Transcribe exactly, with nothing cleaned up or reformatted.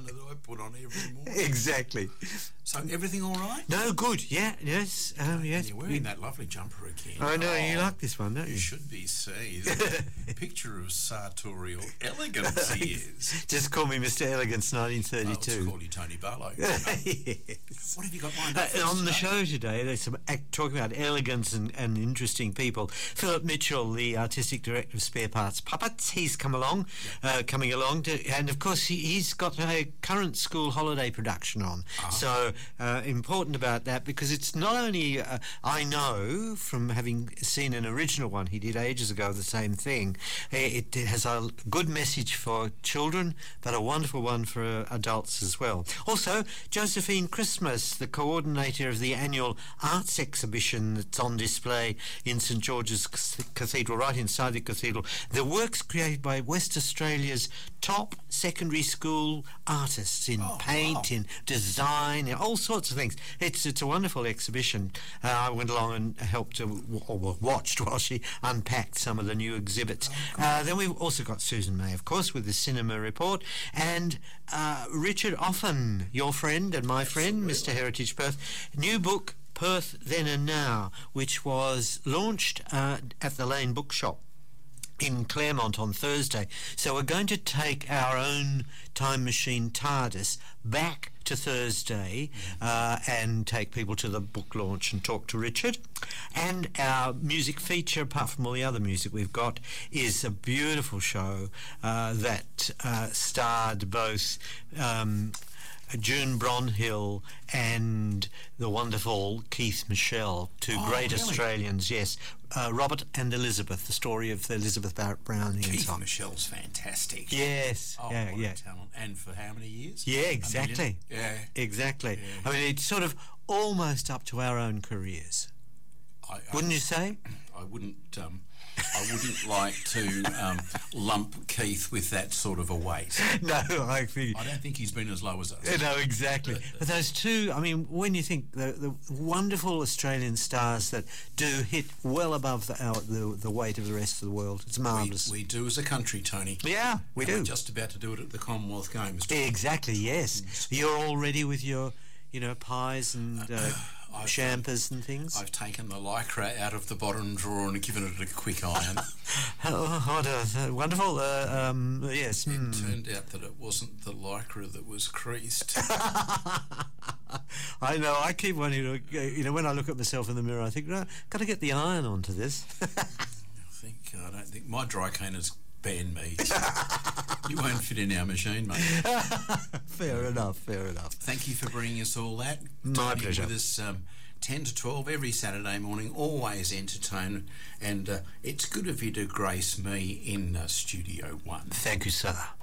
that I put on every morning. Exactly. So everything all right? No, good. Yeah, yes, um, yes. And you're wearing that lovely jumper again. I know, oh, you like this one, don't you? You should be seen. The picture of sartorial elegance he is. Just call me Mister Elegance nineteen thirty-two. I'll just call you Tony Barlow. Yes. What have you got lined Uh, up for us on the today? show today, there's some act, talking about elegance and, and interesting people. Philip Mitchell, the artistic director of Spare Parts Puppets, he's come along, uh, coming along, to, and of course he, he's got a current school holiday production on. Uh-huh. So uh, important about that, because it's not only uh, I know from having seen an original one he did ages ago, the same thing. It, it has a good message for children, but a wonderful one for uh, adults as well. Also, Josephine Christmas, the coordinator of the annual arts exhibition that's on display in St George's Cathedral, right inside the cathedral. The works created by West Australia's top secondary school artists in Oh, paint, wow. in design, in all sorts of things. It's it's a wonderful exhibition. Uh, I went along and helped to, or watched while she unpacked some of the new exhibits. Oh, uh, then we've also got Susan May, of course, with the Cinema Report, and uh, Richard Offen, your friend and my friend, Absolutely. Mister Heritage Perth. New book, Perth Then and Now, which was launched uh, at the Lane Bookshop in Claremont on Thursday. So we're going to take our own time machine TARDIS back to Thursday uh, and take people to the book launch and talk to Richard. And our music feature, apart from all the other music we've got, is a beautiful show uh, that uh, starred both um, June Bronhill and the wonderful Keith Michelle, two Oh, great really? Australians, yes. Uh, Robert and Elizabeth, the story of Elizabeth Barrett Browning and Keith so on. Michelle's fantastic. Yes, Oh, yeah, what yeah. a talent. And for how many years? Yeah, A exactly. million? Yeah. Exactly. Yeah. I mean, it's sort of almost up to our own careers. I, I, Wouldn't you say? I wouldn't. Um, I wouldn't like to um, lump Keith with that sort of a weight. No, I think. I don't think he's been as low as us. No, exactly. But those two, I mean, when you think the, the wonderful Australian stars that do hit well above the, our, the the weight of the rest of the world, it's We, marvellous. we do as a country, Tony. Yeah, we And do. We're just about to do it at the Commonwealth Games. Exactly, yes. You're all ready with your, you know, pies and uh, I've, champers and things? I've taken the lycra out of the bottom drawer and given it a quick iron. Oh, what a wonderful, uh, um, yes. It mm. turned out that it wasn't the lycra that was creased. I know, I keep wanting to, uh, you know, when I look at myself in the mirror, I think, no, got to get the iron onto this. I think I don't think my dry cleaners ban me. You won't fit in our machine, mate. Fair enough, fair enough. Thank you for bringing us all that. My Tony pleasure. With us um, ten to twelve every Saturday morning, always entertainment, and uh, it's good of you to grace me in uh, Studio One. Thank you, sir.